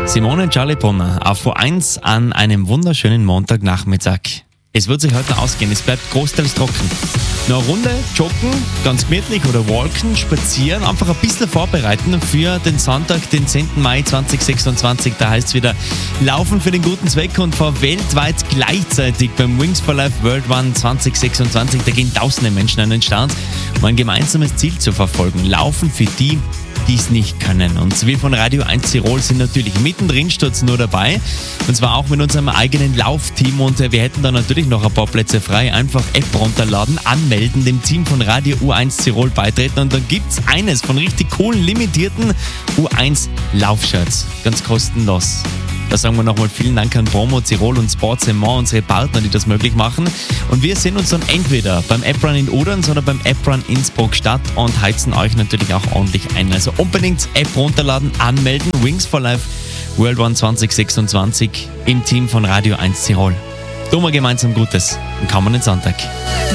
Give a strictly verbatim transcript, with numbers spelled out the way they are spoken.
Simone und Charlie Brunner auf V eins an einem wunderschönen Montagnachmittag. Es wird sich heute ausgehen, es bleibt großteils trocken. Noch eine Runde joggen, ganz gemütlich oder walken, spazieren, einfach ein bisschen vorbereiten für den Sonntag, den zehnten Mai zweitausendsechsundzwanzig. Da heißt es wieder Laufen für den guten Zweck und vor weltweit gleichzeitig beim Wings for Life World Run zweitausendsechsundzwanzig. Da gehen tausende Menschen an den Start, um ein gemeinsames Ziel zu verfolgen. Laufen für die, die es nicht können. Und wir von Radio eins Tirol sind natürlich mittendrin, stürzen nur dabei. Und zwar auch mit unserem eigenen Laufteam. Und wir hätten da natürlich noch ein paar Plätze frei. Einfach App runterladen, anmelden, dem Team von Radio U eins Tirol beitreten. Und dann gibt es eines von richtig coolen, limitierten U eins Laufshirts. Ganz kostenlos. Da sagen wir nochmal vielen Dank an Promo Tirol und Sportsemont, unsere Partner, die das möglich machen. Und wir sehen uns dann entweder beim App-Run in Oderns oder beim App-Run Innsbruck statt und heizen euch natürlich auch ordentlich ein. Also unbedingt App runterladen, anmelden. Wings for Life World Run zweitausendsechsundzwanzig im Team von Radio eins Tirol. Tun wir gemeinsam Gutes am kommenden Sonntag.